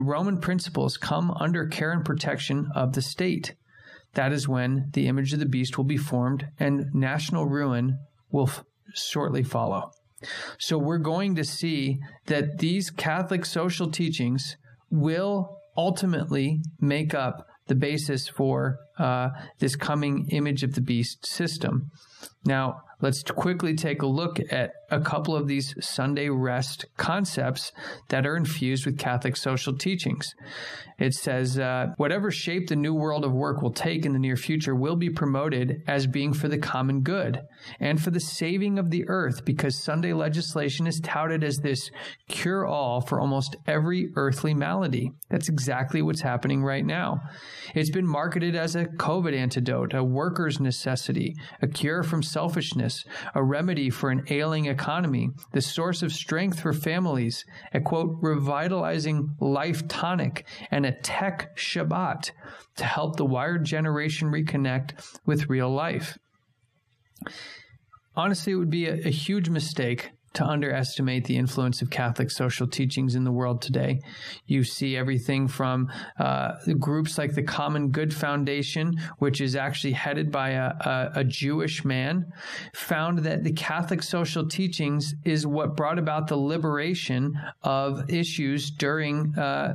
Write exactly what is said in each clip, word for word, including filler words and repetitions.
Roman principles come under care and protection of the state. That is when the image of the beast will be formed and national ruin will f- shortly follow. So we're going to see that these Catholic social teachings will ultimately make up the basis for uh, this coming image of the beast system. Now, let's quickly take a look at a couple of these Sunday rest concepts that are infused with Catholic social teachings. It says, uh, whatever shape the new world of work will take in the near future will be promoted as being for the common good and for the saving of the earth, because Sunday legislation is touted as this cure-all for almost every earthly malady. That's exactly what's happening right now. It's been marketed as a COVID antidote, a worker's necessity, a cure from selfishness, a remedy for an ailing economy, the source of strength for families, a, quote, revitalizing life tonic, and a tech Shabbat to help the wired generation reconnect with real life. Honestly, it would be a, a huge mistake to underestimate the influence of Catholic social teachings in the world today. You see everything from uh, groups like the Common Good Foundation, which is actually headed by a, a, a Jewish man, found that the Catholic social teachings is what brought about the liberation of issues during uh,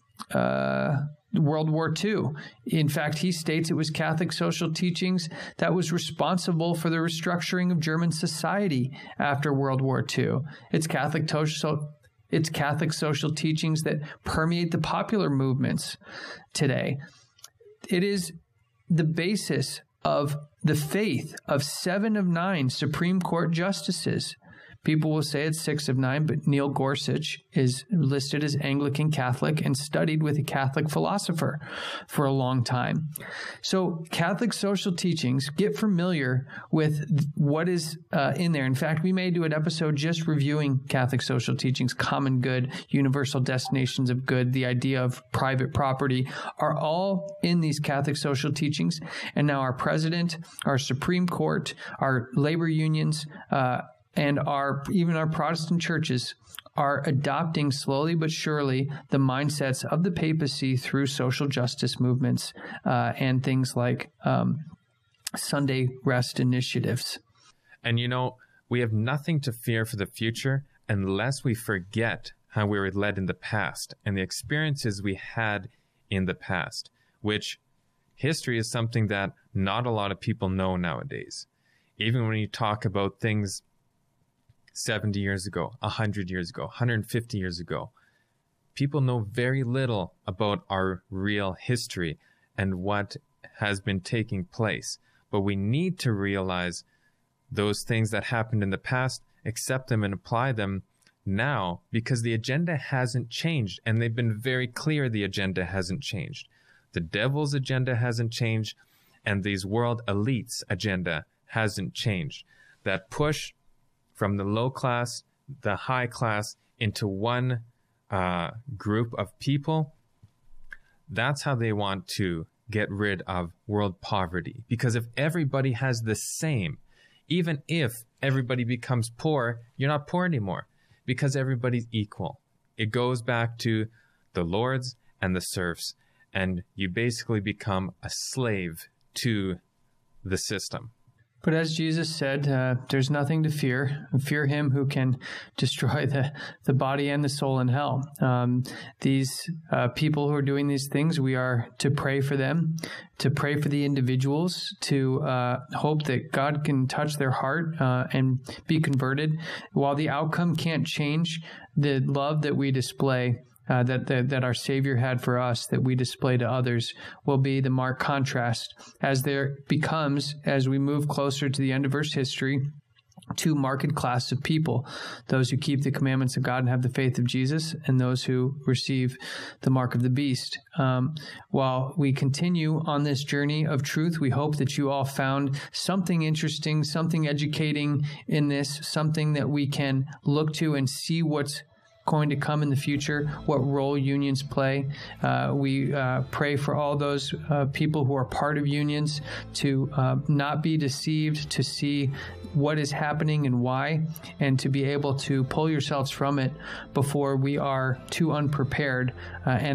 uh, World War Two. In fact, he states it was Catholic social teachings that was responsible for the restructuring of German society after World War Two. It's Catholic social, it's Catholic social teachings that permeate the popular movements today. It is the basis of the faith of seven of nine Supreme Court justices. People will say it's six of nine, but Neil Gorsuch is listed as Anglican Catholic and studied with a Catholic philosopher for a long time. So Catholic social teachings, get familiar with what is uh, in there. In fact, we may do an episode just reviewing Catholic social teachings, common good, universal destinations of good, the idea of private property are all in these Catholic social teachings. And now our president, our Supreme Court, our labor unions, uh, and our even our Protestant churches are adopting slowly but surely the mindsets of the papacy through social justice movements uh, and things like um, Sunday rest initiatives. And you know, we have nothing to fear for the future unless we forget how we were led in the past and the experiences we had in the past, which history is something that not a lot of people know nowadays. Even when you talk about things seventy years ago, one hundred years ago, one hundred fifty years ago, people know very little about our real history and what has been taking place. But we need to realize those things that happened in the past, accept them and apply them now, because the agenda hasn't changed. And they've been very clear the agenda hasn't changed. The devil's agenda hasn't changed, and these world elites' agenda hasn't changed. That push from the low class, the high class, into one uh, group of people, that's how they want to get rid of world poverty. Because if everybody has the same, even if everybody becomes poor, you're not poor anymore, because everybody's equal. It goes back to the lords and the serfs, and you basically become a slave to the system. But as Jesus said, uh, there's nothing to fear. Fear him who can destroy the, the body and the soul in hell. Um, these uh, people who are doing these things, we are to pray for them, to pray for the individuals, to uh, hope that God can touch their heart uh, and be converted. While the outcome can't change, the love that we display Uh, that, that that our Savior had for us, that we display to others, will be the marked contrast as there becomes, as we move closer to the end of Earth's history, two marked classes of people: those who keep the commandments of God and have the faith of Jesus, and those who receive the mark of the beast. Um, while we continue on this journey of truth, we hope that you all found something interesting, something educating in this, something that we can look to and see what's going to come in the future, what role unions play. Uh, we uh, pray for all those uh, people who are part of unions to uh, not be deceived, to see what is happening and why, and to be able to pull yourselves from it before we are too unprepared uh, and